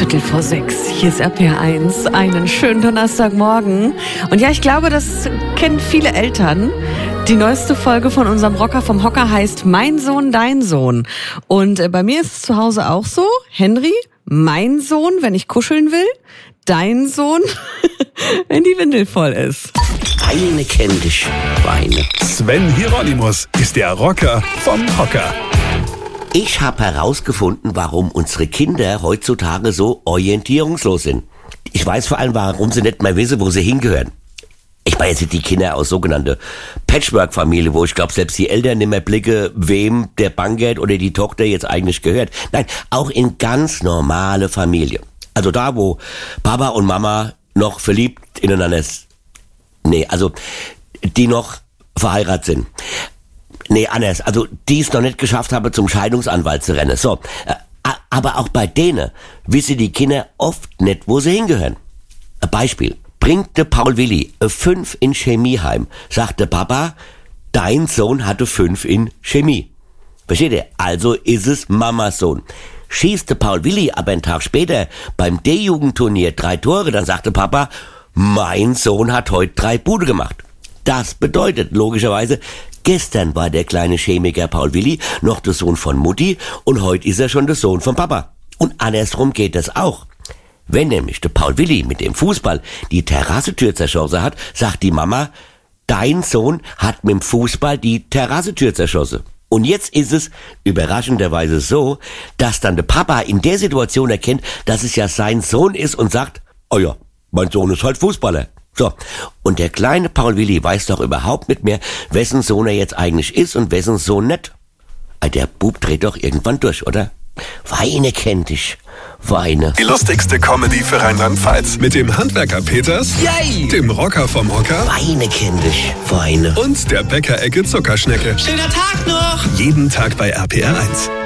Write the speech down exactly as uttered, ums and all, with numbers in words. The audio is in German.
Viertel vor sechs. Hier ist R P R eins. Einen schönen Donnerstagmorgen. Und ja, ich glaube, das kennen viele Eltern. Die neueste Folge von unserem Rocker vom Hocker heißt Mein Sohn, dein Sohn. Und äh, bei mir ist es zu Hause auch so. Henry, mein Sohn, wenn ich kuscheln will. Dein Sohn, wenn die Windel voll ist. Weine kenn dich, Weine. Sven Hieronymus ist der Rocker vom Hocker. Ich habe herausgefunden, warum unsere Kinder heutzutage so orientierungslos sind. Ich weiß vor allem, warum sie nicht mehr wissen, wo sie hingehören. Ich meine jetzt nicht die Kinder aus sogenannte Patchwork-Familie, wo ich glaube, selbst die Eltern nicht mehr blicken, wem der Bankgeld oder die Tochter jetzt eigentlich gehört. Nein, auch in ganz normale Familie. Also da, wo Papa und Mama noch verliebt ineinander sind. Nee, also die noch verheiratet sind. Nee, anders. Also die es noch nicht geschafft haben, zum Scheidungsanwalt zu rennen. So, äh, aber auch bei denen wissen die Kinder oft nicht, wo sie hingehören. Ein Beispiel. Bringt der Paul Willi eine fünf in Chemie heim, sagt der Papa, dein Sohn hatte fünf in Chemie. Versteht ihr? Also ist es Mamas Sohn. Schießt der Paul Willi aber einen Tag später beim D-Jugendturnier drei Tore, dann sagt der Papa, mein Sohn hat heute drei Bude gemacht. Das bedeutet logischerweise, gestern war der kleine Chemiker Paul Willi noch der Sohn von Mutti und heute ist er schon der Sohn von Papa. Und andersrum geht das auch. Wenn nämlich der Paul Willi mit dem Fußball die Terrassentür zerschossen hat, sagt die Mama, dein Sohn hat mit dem Fußball die Terrassentür zerschossen. Und jetzt ist es überraschenderweise so, dass dann der Papa in der Situation erkennt, dass es ja sein Sohn ist und sagt, oh ja, mein Sohn ist halt Fußballer. So, und der kleine Paul Willi weiß doch überhaupt nicht mehr, wessen Sohn er jetzt eigentlich ist und wessen Sohn nicht. Der Bub dreht doch irgendwann durch, oder? Weine kennt dich, Weine. Die lustigste Comedy für Rheinland-Pfalz. Mit dem Handwerker Peters, Yay! Dem Rocker vom Hocker Weine kennt dich, Weine. und der Bäckerecke Zuckerschnecke. Schöner Tag noch! Jeden Tag bei R P R eins.